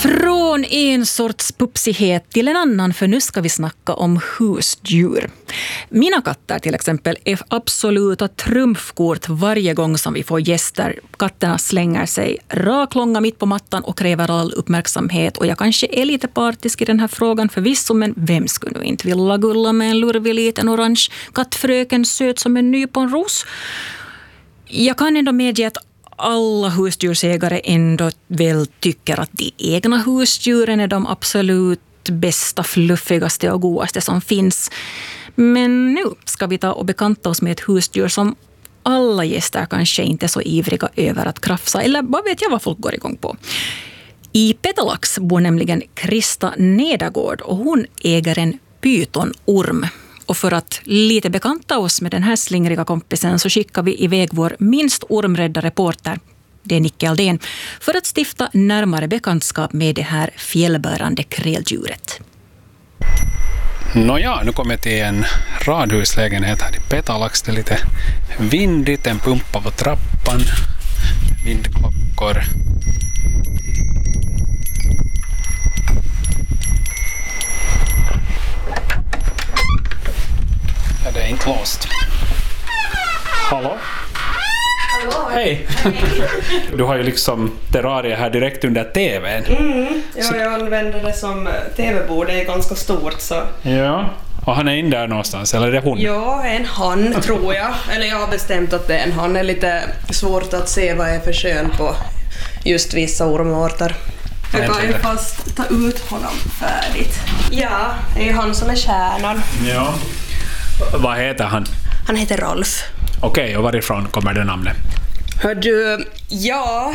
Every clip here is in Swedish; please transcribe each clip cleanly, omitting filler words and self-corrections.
Från en sorts pupsighet till en annan, för nu ska vi snacka om husdjur. Mina katter till exempel är absoluta trumfkort varje gång som vi får gäster. Katterna slänger sig raklånga mitt på mattan och kräver all uppmärksamhet. Och jag kanske är lite partisk i den här frågan förvisso, men vem skulle nu inte vilja gulla med en lurvig liten orange kattfröken söt som en nyponros? Jag kan ändå medge att alla husdjursägare ändå väl tycker att de egna husdjuren är de absolut bästa, fluffigaste och godaste som finns. Men nu ska vi ta och bekanta oss med ett husdjur som alla gäster kanske inte är så ivriga över att krafsa, eller vad vet jag vad folk går igång på. I Petalax bor nämligen Krista Nedergård och hon äger en pytonorm. Och för att lite bekanta oss med den här slingriga kompisen så skickar vi iväg vår minst ormrädda reporter, det är Nicke Aldén, för att stifta närmare bekantskap med det här fjällbörande kräldjuret. Nåja, nu kommer jag till en radhuslägenhet här i Petalax. Det är lite vindigt, en pumpa på trappan, vindklockor. Ja, det är inte låst. Hallå? Hallå. Hej! Du har ju liksom terrarier här direkt under tvn. Ja, jag använder det som tv-bord, det är ganska stort så. Ja, och han är in där någonstans, eller är det hon? Ja, en han tror jag. Eller jag har bestämt att det är en han. Det är lite svårt att se vad är för kön på just vissa ormarter. Jag kan ju fast ta ut honom färdigt. Ja, det är ju han som är kärnan. Ja. Vad heter han? Han heter Rolf. Okej, och varifrån kommer det namnet? Hör du, ja,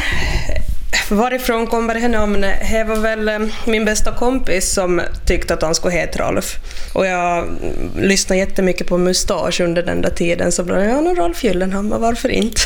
varifrån kommer det här namnet? Det var väl min bästa kompis som tyckte att han skulle heta Rolf. Och jag lyssnade jättemycket på Mustasch under den där tiden. Så blev jag Rolf Gyllenhammar, varför inte?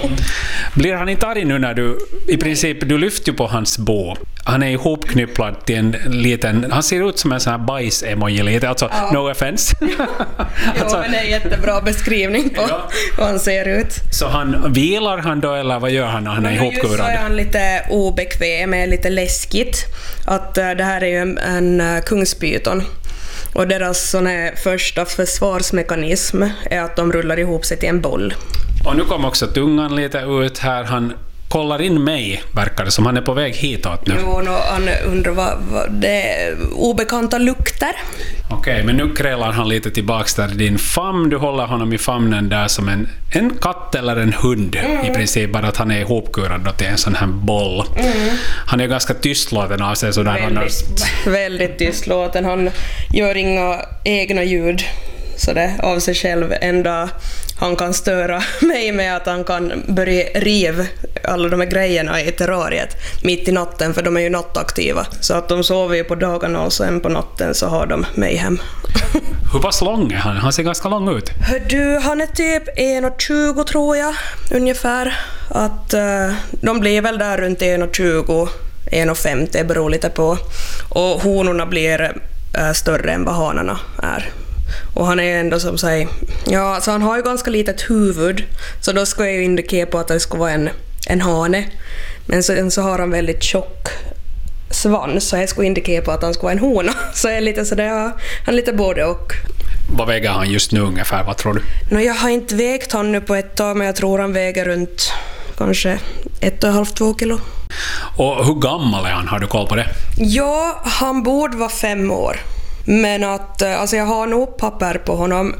Blir han inte arg nu när du, i princip, du lyfter på hans bo. Han är ihopknypplad till en liten, han ser ut som en sån här bajs-emoji lite, alltså ja. No offense. Alltså, men det är en jättebra beskrivning på hur han ser ut. Så han vilar han då, eller vad gör han när han är ihopkurad? Just så är han lite obekväm, är lite läskigt. Att det här är ju en kungspyton. Och deras sån här första försvarsmekanism är att de rullar ihop sig till en boll. Och nu kom också tungan lite ut här, han kollar in mig, verkar det som. Han är på väg hitåt nu. Jo, han undrar vad det är obekanta lukter. Okej, men nu krälar han lite tillbaks där i din famn. Du håller honom i famnen där som en katt eller en hund. I princip, bara att han är ihopkurad till en sån här boll. Han är ganska tystlåten av sig. Väldigt tystlåten. Han gör inga egna ljud så det av sig själv. Ända han kan störa mig med att han kan börja riva alla de här grejerna i terrariet mitt i natten, för de är ju nattaktiva. Så att de sover ju på dagarna och sen på natten så har de mig hem. Hur pass lång är han? Han ser ganska lång ut. Du, han är typ 1,20 tror jag, ungefär. Att de blir väl där runt 1,20, 1,50 beror lite på. Och honorna blir större än vad hanarna är. Och han är ändå som säger, ja, så han har ju ganska litet huvud, så då ska jag ju indikera på att det ska vara en hane. Men så har han väldigt tjock svans, så jag ska indikera på att han ska vara en hona. Så jag är lite sådär, ja, han är lite både och. Vad väger han just nu ungefär, vad tror du? Jag har inte vägt han nu på ett tag, men jag tror han väger runt kanske 1,5-2 kilo. Och hur gammal är han? Har du koll på det? Ja, han borde vara 5 år. Men att, alltså jag har nog papper på honom.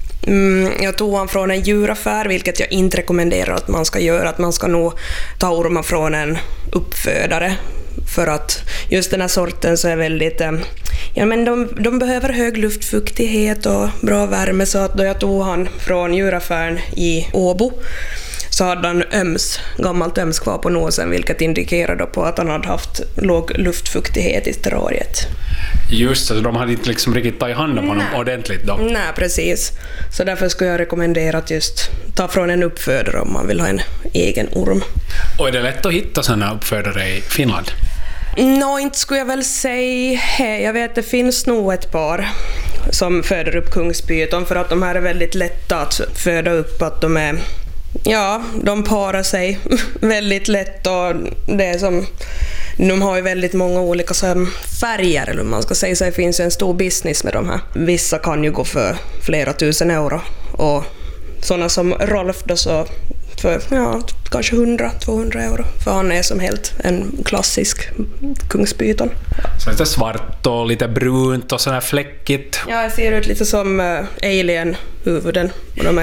Jag tog han från en djuraffär, vilket jag inte rekommenderar att man ska göra. Att man ska nog ta ormar från en uppfödare. För att just den här sorten så är väldigt... Ja, men de behöver hög luftfuktighet och bra värme. Så att då jag tog han från djuraffären i Åbo så hade han gammalt öms kvar på nosen, vilket indikerade på att han hade haft låg luftfuktighet i terrariet. Just det, de hade inte liksom riktigt tagit hand om honom ordentligt då. Nej, precis. Så därför skulle jag rekommendera att just ta från en uppfödare om man vill ha en egen orm. Och är det lätt att hitta sådana uppfödare i Finland? Inte skulle jag väl säga. Jag vet att det finns nog ett par som föder upp kungspyton, för att de här är väldigt lätta att föda upp, att de parar sig väldigt lätt, och det är som De har ju väldigt många olika så här färger, eller man ska säga, så det finns ju en stor business med de här. Vissa kan ju gå för flera tusen euro, och sådana som Rolf då så för kanske 100-200 euro, för han är som helt en klassisk kungspyton. Så lite svart och lite brunt och sådär fläckigt. Ja, jag ser ut lite som alien-huvuden och de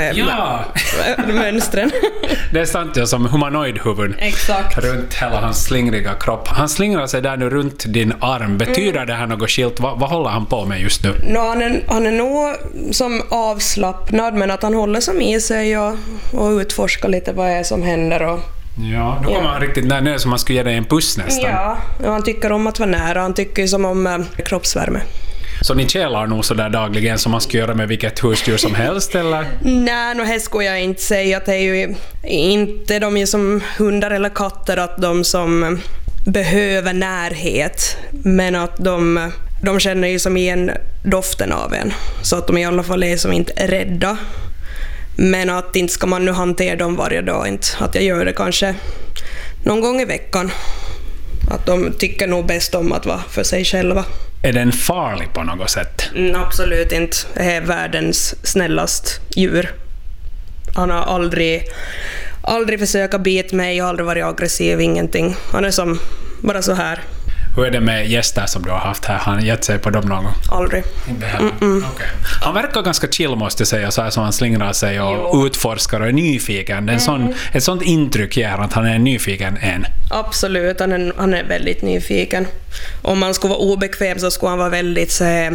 är mönstren. Det är sant, ja, som humanoid-huvuden. Exakt. Runt hela hans slingriga kropp. Han slingrar sig där nu runt din arm. Betyder det här något skilt? Vad håller han på med just nu? Han är nog som avslappnad, men att han håller som i sig och utforskar lite vad det är som händer. Ja, då kommer han riktigt nära, som man skulle ge dig en puss nästan. Ja, han tycker om att vara nära. Han tycker som om kroppsvärme. Så ni kälar nog så där dagligen som man ska göra med vilket husdjur som helst, eller? Nej, det skulle jag inte säga. Att det är ju inte de är som hundar eller katter, att de som behöver närhet, men att de känner ju som igen doften av en. Så att de i alla fall är som inte är rädda. Men att inte ska man nu hantera dem varje dag, inte. Att jag gör det kanske någon gång i veckan. Att de tycker nog bäst om att vara för sig själva. Är den farlig på något sätt? Absolut inte. Det är världens snällast djur. Han har aldrig försökt bita mig, aldrig varit aggressiv, ingenting. Han är som bara så här. Hur är det med gäster som du har haft här? Har han gett sig på dem någon gång? Aldrig. Inte heller? Okay. Han verkar ganska chill, måste jag säga, så här som han slingrar sig och utforskar och är nyfiken. Ett sånt intryck ger att han är nyfiken än. Absolut, han är väldigt nyfiken. Om man skulle vara obekväm så skulle han vara väldigt så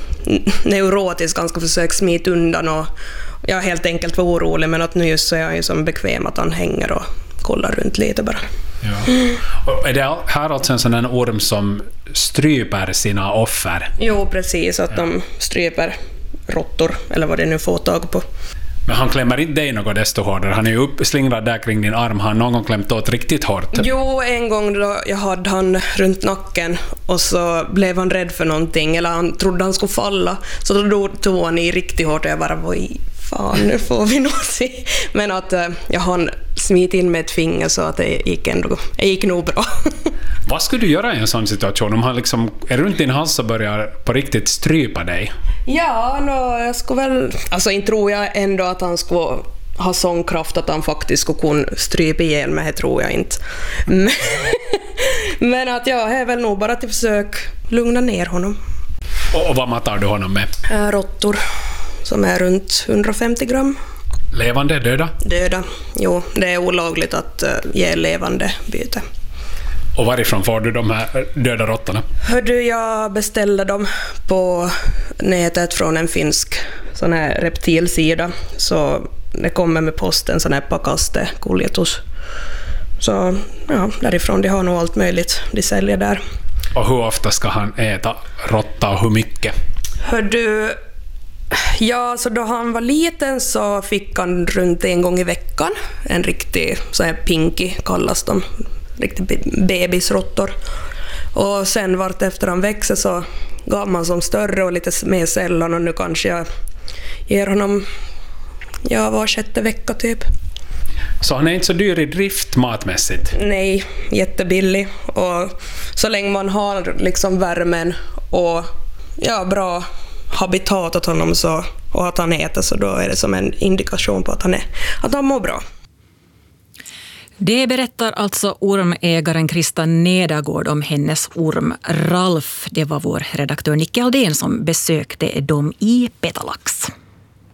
neurotisk, ganska försöka smita undan och jag helt enkelt var orolig, men att nu just så är jag ju som bekväm att han hänger och kollar runt lite bara. Ja. Och är det här alltså en sån här orm som stryper sina offer? Jo, precis, att de stryper råttor eller vad det nu får tag på. Men han klämmer inte dig något desto hårdare. Han är ju uppslingrad där kring din arm. Han någon gång klämt åt riktigt hårt. Jo, en gång då jag hade han runt nacken och så blev han rädd för någonting, eller han trodde han skulle falla. Så då tog han i riktigt hårt och jag bara, fan, nu får vi nog se. Men att jag hann smit in med ett finger så att det gick nog bra. Vad skulle du göra i en sån situation om han liksom är runt din hals och börjar på riktigt strypa dig? Ja, jag skulle väl... Alltså inte tror jag ändå att han skulle ha sån kraft att han faktiskt skulle kunna strypa ihjäl mig, tror jag inte. Men att jag är väl nog bara till försök lugna ner honom. Och vad matar du honom med? Råttor som är runt 150 gram. Levande, döda? Döda. Jo, det är olagligt att ge levande byte. Och varifrån får du de här döda råttorna? Jag beställde dem på nätet från en finsk sån här reptilsida. Så det kommer med posten sån här pakaste kuljetus. Så ja, därifrån, de har nog allt möjligt. De säljer där. Och hur ofta ska han äta råtta och hur mycket? Ja, så då han var liten så fick han runt en gång i veckan. En riktig så här pinky kallas de. Riktigt bebisråttor. Och sen vart efter han växer så gav man som större och lite mer sällan, och nu kanske jag ger honom var 6:e vecka typ. Så han är inte så dyr i drift matmässigt? Nej, jättebillig, och så länge man har liksom värmen och bra habitat åt honom så, och att han äter, så då är det som en indikation på att han mår bra. Det berättar alltså ormägaren Krista Nedergård om hennes orm Ralf. Det var vår redaktör Nicke Aldén som besökte dem i Petalax.